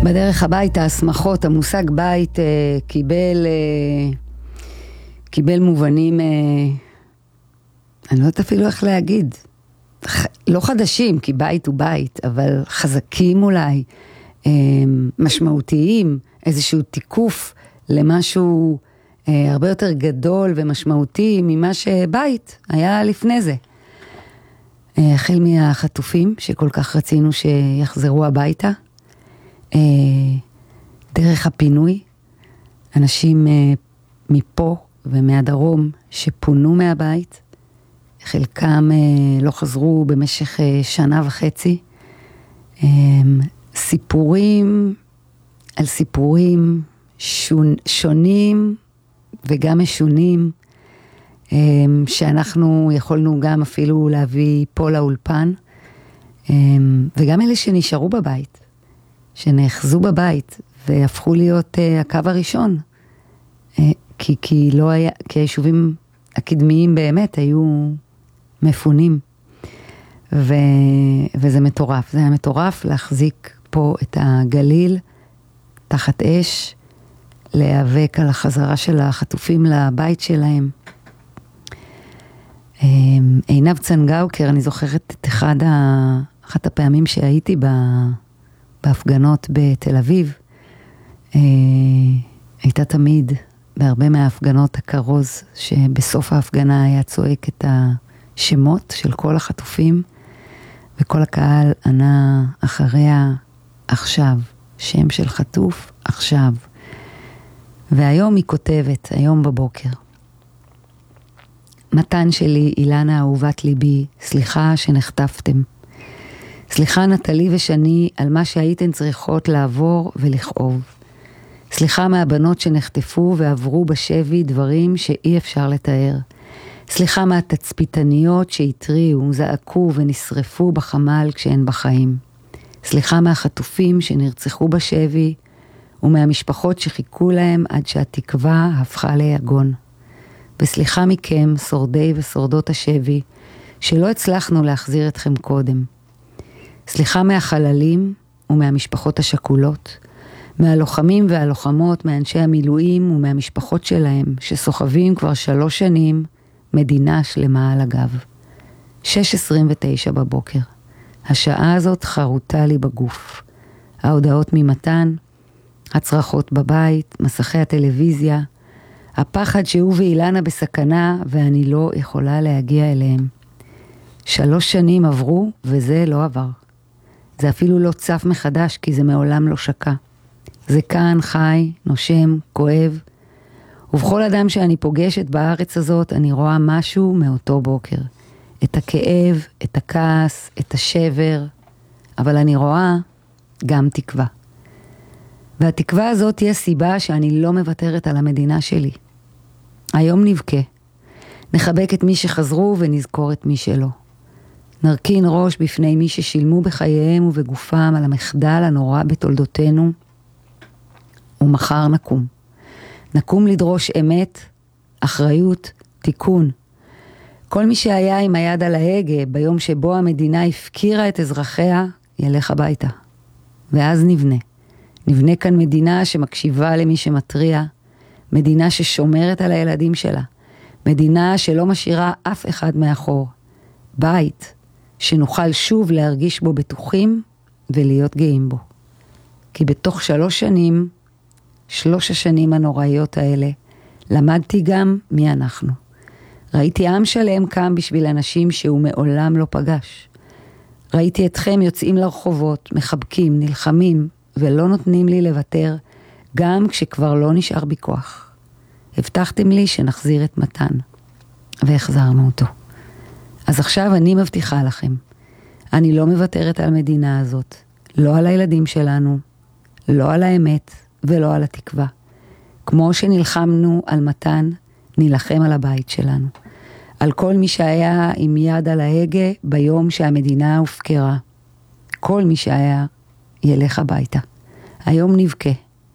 בדרך הביתה, הסמכות, המושג בית קיבל מובנים, אני לא יודעת אפילו איך להגיד, לא חדשים, כי בית הוא בית, אבל חזקים אולי, משמעותיים, איזשהו תיקוף למשהו הרבה יותר גדול ומשמעותי ממה שבית היה לפני זה. החל מהחטופים שכל כך רצינו שיחזרו הביתה, דרך הפינוי, אנשים מפה ומהדרום שפונו מהבית, חלקם לא חזרו במשך 1.5 שנה, סיפורים על סיפורים שונים וגם משונים, שאנחנו יכולנו גם אפילו להביא פה לאולפן, וגם אלה שנשארו בבית, שנאחזו בבית והפכו להיות הקו הראשון, כי לא היה, כי היישובים הקדמיים באמת היו מפונים, וזה מטורף, זה היה מטורף להחזיק פה את הגליל תחת אש, להיאבק על החזרה של החטופים לבית שלהם. עינב צנגאוקר, אני זוכרת את אחת הפעמים שהייתי בהפגנות בתל אביב, הייתה תמיד בהרבה מההפגנות הכרוז, שבסוף ההפגנה היה צועק את השמות של כל החטופים, וכל הקהל ענה אחריה עכשיו, שם של חטוף עכשיו. והיום היא כותבת, היום בבוקר, מתן שלי, אילנה אהובת ליבי, סליחה שנחטפתם. סליחה נטלי ושני על מה שהייתן צריכות לעבור ולכאוב. סליחה מהבנות שנחטפו ועברו בשבי דברים שאי אפשר לתאר. סליחה מהתצפיתניות שהתריעו, זעקו ונשרפו בחמל כשהן בחיים. סליחה מהחטופים שנרצחו בשבי ומהמשפחות שחיכו להם עד שהתקווה הפכה ליגון. וסליחה מכם, שורדי ושורדות השבי, שלא הצלחנו להחזיר אתכם קודם. סליחה מהחללים ומהמשפחות השכולות, מהלוחמים והלוחמות, מאנשי המילואים ומהמשפחות שלהם, שסוחבים כבר 3 שנים מדינה שלמה על הגב. 6:29 בבוקר. השעה הזאת חרוטה לי בגוף. ההודעות ממתן, הצרחות בבית, מסכי הטלוויזיה, הפחד שהוא ואילנה בסכנה ואני לא יכולה להגיע אליהם. 3 שנים עברו וזה לא עבר. זה אפילו לא צף מחדש כי זה מעולם לא שקע. זה כאן חי, נושם, כואב, ובכל אדם שאני פוגשת בארץ הזאת אני רואה משהו מאותו בוקר. את הכאב, את הכעס, את השבר, אבל אני רואה גם תקווה. והתקווה הזאת תהיה סיבה שאני לא מוותרת על המדינה שלי. היום נבכה, נחבק את מי שחזרו ונזכור את מי שלא. נרכין ראש בפני מי ששילמו בחייהם ובגופם על המחדל הנורא בתולדותינו, ומחר נקום. נקום לדרוש אמת, אחריות, תיקון. כל מי שהיה עם היד על ההגה ביום שבו המדינה הפקירה את אזרחיה, ילך הביתה. ואז נבנה. נבנה כאן מדינה שמקשיבה למי שמטריע, מדינה ששומרת על הילדים שלה, מדינה שלא משאירה אף אחד מאחור. בית שנוכל שוב להרגיש בו בטוחים ולהיות גאים בו. כי בתוך 3 השנים הנוראיות האלה, למדתי גם מי אנחנו. ראיתי עם שלם קם בשביל אנשים שהוא מעולם לא פגש. ראיתי אתכם יוצאים לרחובות, מחבקים, נלחמים, ולא נותנים לי לוותר, גם כשכבר לא נשאר בי כוח. הבטחתם לי שנחזיר את מתן, והחזרנו אותו. אז עכשיו אני מבטיחה לכם, אני לא מוותרת על המדינה הזאת, לא על הילדים שלנו, לא על האמת ולא על התקווה. כמו שנלחמנו על מתן, נלחם על הבית שלנו. על כל מי שהיה עם יד על ההגה ביום שהמדינה הופקרה. כל מי שהיה ילך הביתה. היום נבכה.